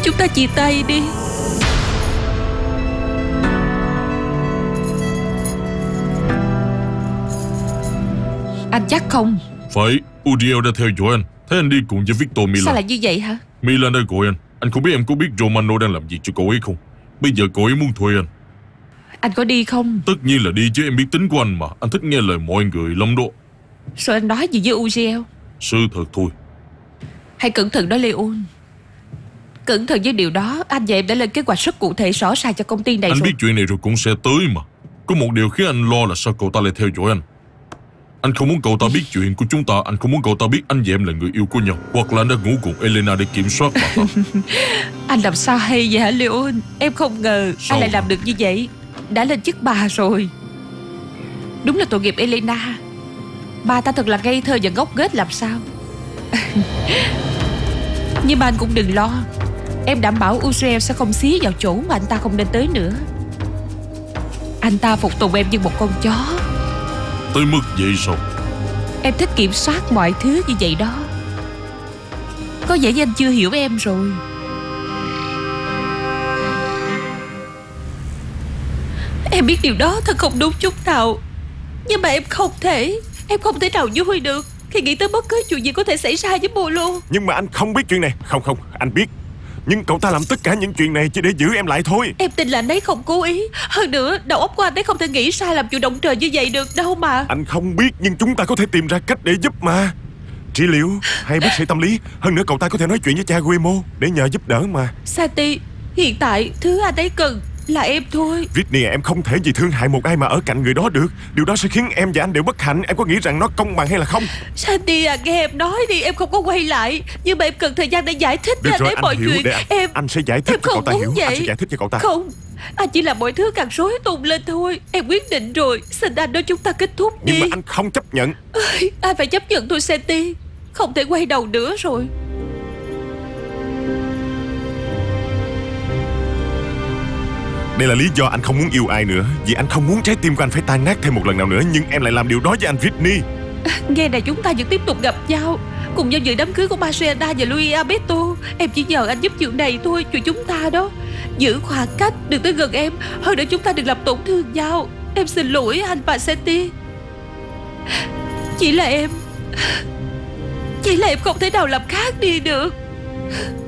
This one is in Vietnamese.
Chúng ta chia tay đi. Anh chắc không? Phải, Uriel đã theo dõi anh. Thấy anh đi cùng với Victor Milan. Sao lại như vậy hả? Milan đã gọi anh. Anh không biết em có biết Romano đang làm gì cho cậu ấy không? Bây giờ cậu ấy muốn thuê anh. Anh có đi không? Tất nhiên là đi chứ, em biết tính của anh mà. Anh thích nghe lời mọi người lắm đó. Sao anh nói gì với Uriel? Sự thật thôi. Hãy cẩn thận đó Leon. Cẩn thận với điều đó. Anh và em đã lên kế hoạch rất cụ thể rõ ràng cho công ty này Anh rồi. biết chuyện này rồi cũng sẽ tới mà. Có một điều khiến anh lo là sao cậu ta lại theo dõi anh. Anh không muốn cậu ta biết chuyện của chúng ta. Anh không muốn cậu ta biết anh và em là người yêu của nhau. Hoặc là anh đã ngủ cùng Elena để kiểm soát bà ta. Anh làm sao hay vậy hả Leon? Em không ngờ Sao anh lại mà? làm được như vậy. Đã lên chức bà rồi. Đúng là tội nghiệp Elena. Bà ta thật là ngây thơ và ngốc nghếch làm sao. Nhưng mà anh cũng đừng lo. Em đảm bảo Uriel sẽ không xí vào chỗ mà anh ta không nên tới nữa. Anh ta phục tùng em như một con chó. Tới mức vậy sao? Em thích kiểm soát mọi thứ như vậy đó. Có vẻ như anh chưa hiểu em rồi. Em biết điều đó thật không đúng chút nào. Nhưng mà em không thể nào vui được khi nghĩ tới bất cứ chuyện gì có thể xảy ra với Polo. Nhưng mà anh không biết chuyện này. Không, anh biết. Nhưng cậu ta làm tất cả những chuyện này chỉ để giữ em lại thôi. Em tin là anh ấy không cố ý. Hơn nữa đầu óc của anh ấy không thể nghĩ sai làm chuyện động trời như vậy được đâu mà. Anh không biết nhưng chúng ta có thể tìm ra cách để giúp mà. Trị liệu hay bác sĩ tâm lý. Hơn nữa cậu ta có thể nói chuyện với cha Guillermo để nhờ giúp đỡ mà. Santi, hiện tại thứ anh ấy cần là em thôi. Whitney, em không thể vì thương hại một ai mà ở cạnh người đó được. Điều đó sẽ khiến em và anh đều bất hạnh. Em có nghĩ rằng nó công bằng hay là không? Santi à, nghe em nói đi. Em không có quay lại. Nhưng mà em cần thời gian để giải thích Được với anh rồi, ấy anh mọi hiểu. chuyện. Để anh sẽ giải thích em cho cậu không ta muốn hiểu. vậy. Anh sẽ giải thích cho cậu ta. Không, anh chỉ làm mọi thứ càng rối tung lên thôi. Em quyết định rồi. Xin anh nói chúng ta kết thúc đi. Nhưng mà anh không chấp nhận. Anh phải chấp nhận thôi Santi. Không thể quay đầu nữa rồi. Đây là lý do anh không muốn yêu ai nữa. Vì anh không muốn trái tim của anh phải tan nát thêm một lần nào nữa. Nhưng em lại làm điều đó với anh Whitney. Nghe này, chúng ta vẫn tiếp tục gặp nhau cùng nhau dự đám cưới của Marcela và Luis Alberto. Em chỉ nhờ anh giúp chuyện này thôi. Chuyện chúng ta đó. Giữ khoảng cách, đừng tới gần em. Hơn nữa chúng ta đừng làm tổn thương nhau. Em xin lỗi anh và Santi. Chỉ là em không thể nào làm khác đi được.